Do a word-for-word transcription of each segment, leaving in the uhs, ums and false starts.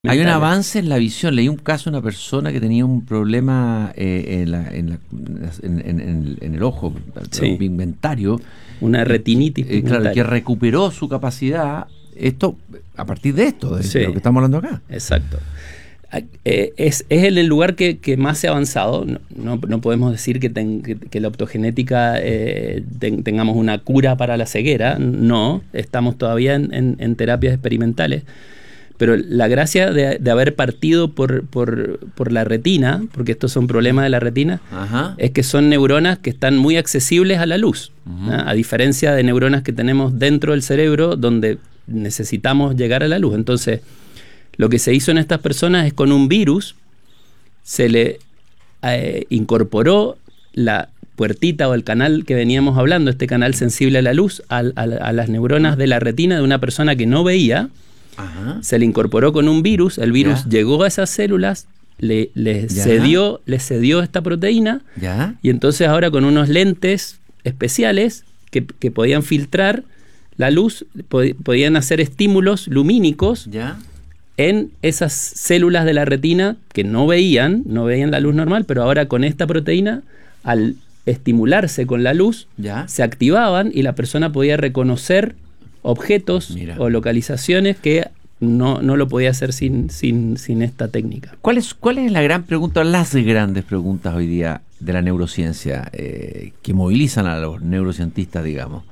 Hay un avance en la visión. Leí un caso de una persona que tenía un problema eh, en, la, en, la, en, en, en el ojo, sí. pigmentario. Una retinitis eh, Claro, que recuperó su capacidad. Esto a partir de esto, de, sí. de lo que estamos hablando acá. Exacto. Eh, es, es el lugar que, que más se ha avanzado. No, no, no podemos decir que, ten, que, que la optogenética eh, ten, tengamos una cura para la ceguera. No, estamos todavía en, en, en terapias experimentales. Pero la gracia de, de haber partido por, por, por la retina, porque estos son problemas de la retina, Ajá. es que son neuronas que están muy accesibles a la luz, uh-huh. a diferencia de neuronas que tenemos dentro del cerebro donde necesitamos llegar a la luz. Entonces, lo que se hizo en estas personas es con un virus, se le eh, incorporó la puertita o el canal que veníamos hablando, este canal sensible a la luz, a, a, a las neuronas de la retina de una persona que no veía. Ajá. Se le incorporó con un virus, el virus ya. llegó a esas células, le, le, cedió, le cedió esta proteína, ya. y entonces ahora con unos lentes especiales que, que podían filtrar la luz, pod, podían hacer estímulos lumínicos ya. en esas células de la retina que no veían, no veían la luz normal, pero ahora con esta proteína, al estimularse con la luz, ya. se activaban y la persona podía reconocer objetos Mira. o localizaciones que no, no lo podía hacer sin, sin, sin esta técnica. ¿Cuál es, ¿Cuál es la gran pregunta, las grandes preguntas hoy día de la neurociencia eh, que movilizan a los neurocientistas, digamos?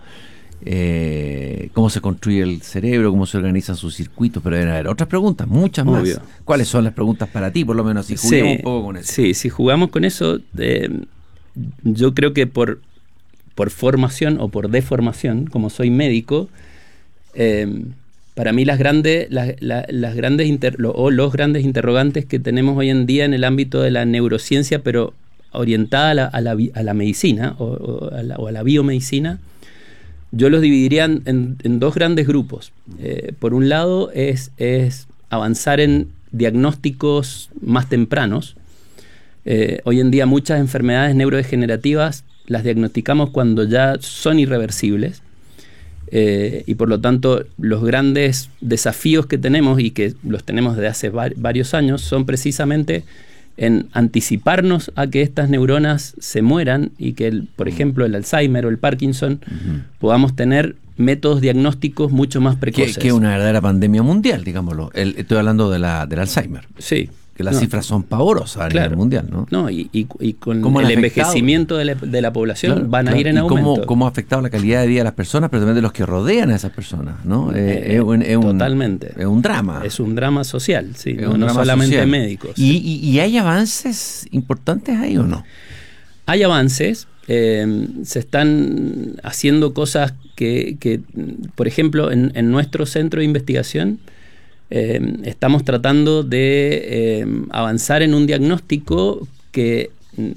Eh, ¿Cómo se construye el cerebro? ¿Cómo se organizan sus circuitos? Pero deben haber otras preguntas, muchas más. Obvio. ¿Cuáles son las preguntas para ti, por lo menos, si jugamos sí, un poco con eso? Sí, si jugamos con eso, eh, yo creo que por, por formación o por deformación, como soy médico, Eh, para mí las grandes, las, las, las grandes inter, lo, o los grandes interrogantes que tenemos hoy en día en el ámbito de la neurociencia, pero orientada a la, a la, a la medicina o, o, a la, o a la biomedicina, yo los dividiría en, en dos grandes grupos. Eh, por un lado es, es avanzar en diagnósticos más tempranos. Eh, hoy en día muchas enfermedades neurodegenerativas las diagnosticamos cuando ya son irreversibles. Eh, y por lo tanto los grandes desafíos que tenemos y que los tenemos desde hace var- varios años son precisamente en anticiparnos a que estas neuronas se mueran y que, el, por ejemplo, el Alzheimer o el Parkinson uh-huh. podamos tener métodos diagnósticos mucho más precoces. Que es una verdadera pandemia mundial, digámoslo. El, estoy hablando de la, del Alzheimer. Sí. Que las no. cifras son pavorosas a claro. nivel mundial, ¿no? No, y, y, y con el afectado? envejecimiento de la, de la población claro, van a claro. ir en ¿Y aumento. Cómo, cómo ha afectado la calidad de vida de las personas, pero también de los que rodean a esas personas, ¿no? Eh, es, un, es un, totalmente. Es un drama. Es un drama social, sí, es no, no solamente social. médicos. ¿Y, y, ¿Y hay avances importantes ahí o no? Hay avances. Eh, se están haciendo cosas que, que por ejemplo, en, en nuestro centro de investigación, Eh, estamos tratando de eh, avanzar en un diagnóstico que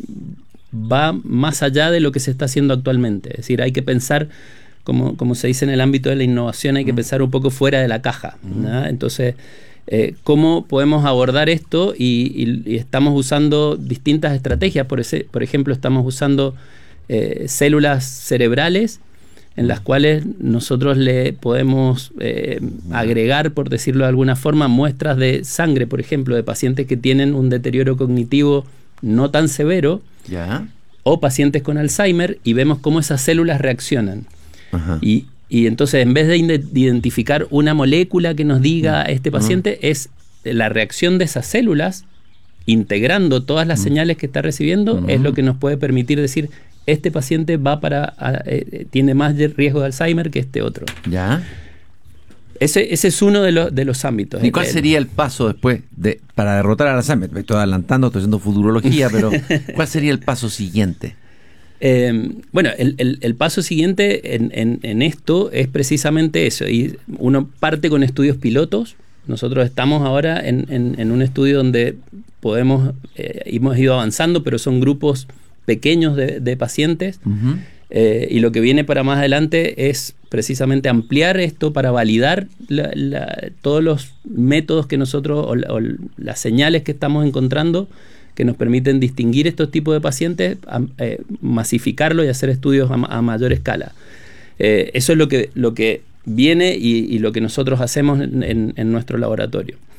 va más allá de lo que se está haciendo actualmente. Es decir, hay que pensar, como, como se dice en el ámbito de la innovación, hay que mm. pensar un poco fuera de la caja, ¿no? Entonces, eh, ¿cómo podemos abordar esto? Y, y, y estamos usando distintas estrategias. Por, ese, por ejemplo, estamos usando eh, células cerebrales en las cuales nosotros le podemos eh, agregar, por decirlo de alguna forma, muestras de sangre, por ejemplo, de pacientes que tienen un deterioro cognitivo no tan severo, ¿ya? O pacientes con Alzheimer, y vemos cómo esas células reaccionan. Ajá. Y, y entonces, en vez de identificar una molécula que nos diga este paciente, uh-huh. es la reacción de esas células, integrando todas las uh-huh. señales que está recibiendo, uh-huh. es lo que nos puede permitir decir, este paciente va para a, eh, tiene más riesgo de Alzheimer que este otro. Ya. Ese, ese es uno de, lo, de los ámbitos. ¿Y cuál sería el paso después de para derrotar al Alzheimer? Me estoy adelantando, estoy haciendo futurología, pero ¿cuál sería el paso siguiente? Eh, bueno, el, el, el paso siguiente en, en, en esto es precisamente eso. Y uno parte con estudios pilotos. Nosotros estamos ahora en, en, en un estudio donde podemos, eh, hemos ido avanzando, pero son grupos pequeños de, de pacientes, uh-huh. eh, y lo que viene para más adelante es precisamente ampliar esto para validar la, la, todos los métodos que nosotros o, o las señales que estamos encontrando que nos permiten distinguir estos tipos de pacientes, a, eh, masificarlo y hacer estudios a, a mayor escala. Eh, eso es lo que, lo que viene y, y lo que nosotros hacemos en, en, en nuestro laboratorio.